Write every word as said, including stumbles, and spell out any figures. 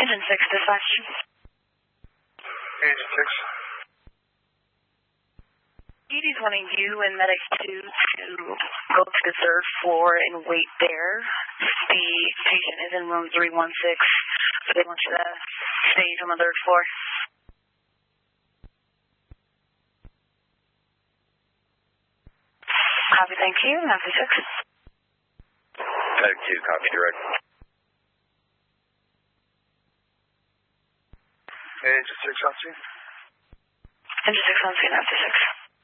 Engine six, dispatch. Engine six. Edie's wanting you and Medic two to go to the third floor and wait there. The patient is in room three one six, so they want you to stay on the third floor. Copy, thank you. Nancy six. Medic two, copy direct. Engine six on scene. Engine six on scene, Nancy six.